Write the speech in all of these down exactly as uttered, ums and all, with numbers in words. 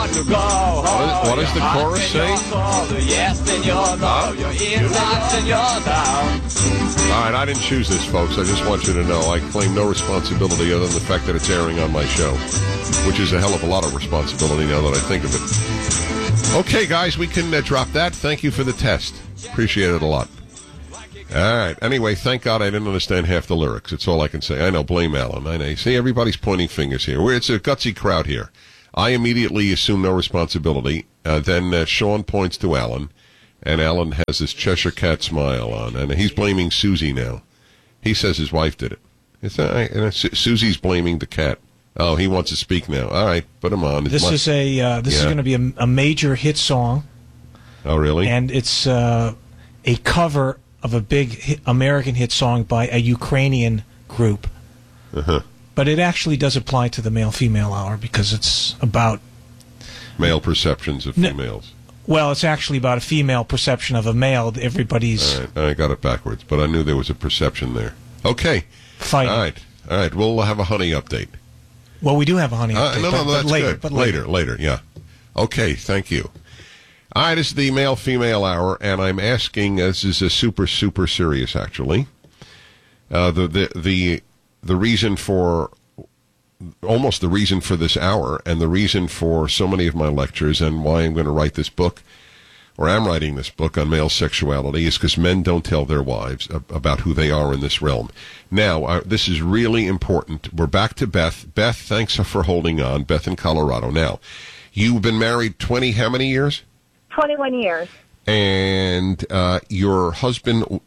got to go home. What, is, what does the chorus say? Yes, and you're no. Your insides and you're down. All right, I didn't choose this, folks. I just want you to know I claim no responsibility other than the fact that it's airing on my show, which is a hell of a lot of responsibility now that I think of it. Okay, guys, we can uh, drop that. Thank you for the test. Appreciate it a lot. All right. Anyway, thank God I didn't understand half the lyrics. That's all I can say. I know. Blame Alan. I know. See, everybody's pointing fingers here. We're, it's a gutsy crowd here. I immediately assume no responsibility. Uh, then uh, Sean points to Alan, and Alan has his Cheshire Cat smile on, and he's blaming Susie now. He says his wife did it. It's, uh, and Su- Susie's blaming the cat. Oh, he wants to speak now. All right, put him on. It's this my- is a uh, this yeah. is going to be a, a major hit song. Oh, really? And it's uh, a cover of a big hit, American hit song by a Ukrainian group. Uh-huh. But it actually does apply to the male-female hour because it's about... male perceptions of females. No, well, it's actually about a female perception of a male. Everybody's... All right, I got it backwards, but I knew there was a perception there. Okay. Fighting. All right. All right, we'll have a honey update. Well, we do have a honey update. Uh, no, no, but, no, that's but later, good. But later, later, later, yeah. Okay, thank you. All right, this is the male-female hour, and I'm asking, uh, this is a super, super serious, actually. Uh, the, the, the, the reason for, almost the reason for this hour, and the reason for so many of my lectures, and why I'm going to write this book, or am writing this book on male sexuality, is because men don't tell their wives about who they are in this realm. Now, uh, this is really important. We're back to Beth. Beth, thanks for holding on. Beth in Colorado. Now, you've been married twenty, how many years? twenty-one years. And uh, your husband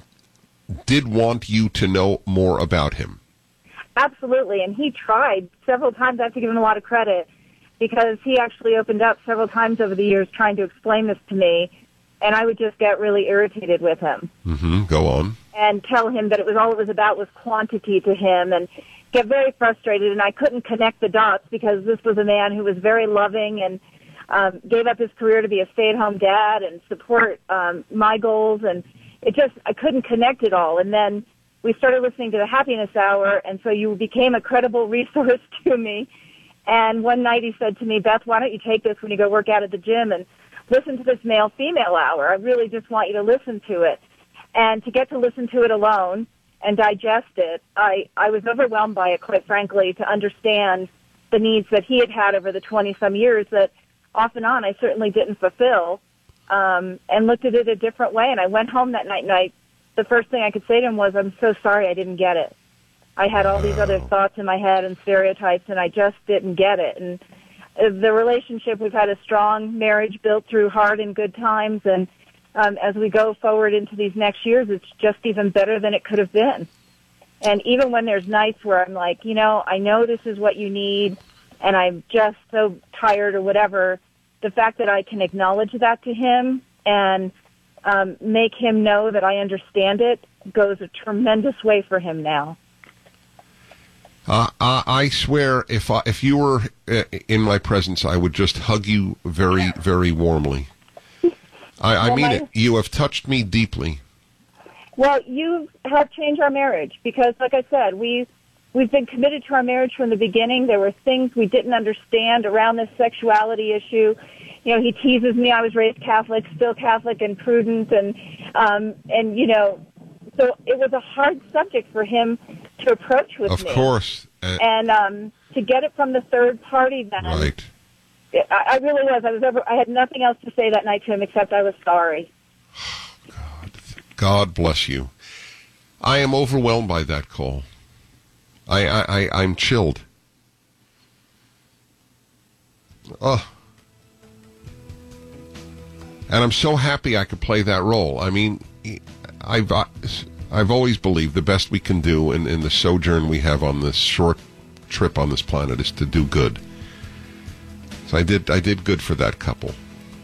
did want you to know more about him. Absolutely, and he tried several times. I have to give him a lot of credit because he actually opened up several times over the years trying to explain this to me, and I would just get really irritated with him. Mm-hmm. Go on. And tell him that it was all it was about was quantity to him, and get very frustrated, and I couldn't connect the dots because this was a man who was very loving and Um, gave up his career to be a stay-at-home dad and support um, my goals, and it just, I couldn't connect it all. And then we started listening to the Happiness Hour, and so you became a credible resource to me. And one night he said to me, Beth, why don't you take this when you go work out at the gym and listen to this male-female hour? I really just want you to listen to it. And to get to listen to it alone and digest it, I, I was overwhelmed by it, quite frankly, to understand the needs that he had had over the twenty-some years that off and on, I certainly didn't fulfill, um, and looked at it a different way. And I went home that night, and I, the first thing I could say to him was, I'm so sorry I didn't get it. I had all these other thoughts in my head and stereotypes, and I just didn't get it. And uh, the relationship, we've had a strong marriage built through hard and good times, and um, as we go forward into these next years, it's just even better than it could have been. And even when there's nights where I'm like, you know, I know this is what you need, and I'm just so tired or whatever, the fact that I can acknowledge that to him and um, make him know that I understand it goes a tremendous way for him now. Uh, I, I swear, if I, if you were uh, in my presence, I would just hug you very, very warmly. I, I well, mean my, it. You have touched me deeply. Well, you have changed our marriage because, like I said, we We've been committed to our marriage from the beginning. There were things we didn't understand around this sexuality issue. You know, he teases me. I was raised Catholic, still Catholic and prudent, and um, and you know, so it was a hard subject for him to approach with of me. Of course, uh, and um, to get it from the third party, then right. It, I, I really was. I was over. I had nothing else to say that night to him except I was sorry. God, God bless you. I am overwhelmed by that call. I, I, I, I'm chilled. Oh. And I'm so happy I could play that role. I mean, I've, I've always believed the best we can do in, in the sojourn we have on this short trip on this planet is to do good. So I did, I did good for that couple.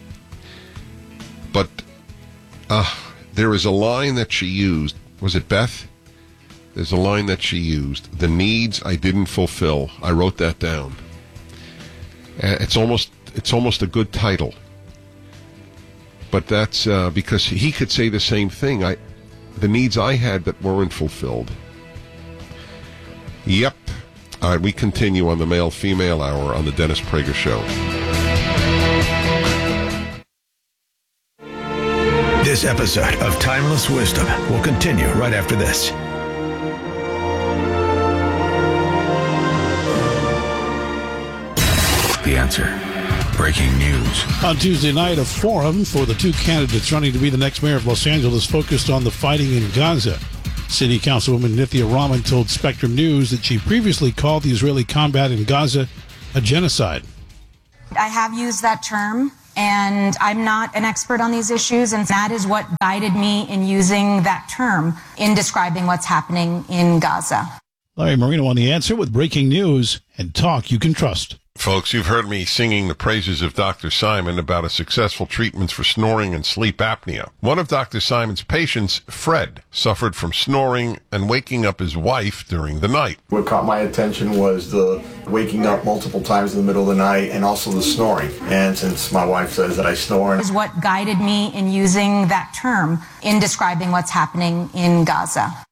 But, uh, there is a line that she used. Was it Beth? There's a line that she used. The needs I didn't fulfill. I wrote that down. It's almost it's almost a good title. But that's uh, because he could say the same thing. I, the needs I had that weren't fulfilled. Yep. All right, we continue on the male-female hour on the Dennis Prager Show. This episode of Timeless Wisdom will continue right after this. The Answer. Breaking news. On Tuesday night, a forum for the two candidates running to be the next mayor of Los Angeles focused on the fighting in Gaza. City Councilwoman Nithya Rahman told Spectrum News that she previously called the Israeli combat in Gaza a genocide. I have used that term, and I'm not an expert on these issues, and that is what guided me in using that term in describing what's happening in Gaza. Larry Marino on The Answer with breaking news and talk you can trust. Folks, you've heard me singing the praises of Doctor Simon about his successful treatments for snoring and sleep apnea. One of Doctor Simon's patients, Fred, suffered from snoring and waking up his wife during the night. What caught my attention was the waking up multiple times in the middle of the night and also the snoring. And since my wife says that I snore... Is what guided me in using that term in describing what's happening in Gaza.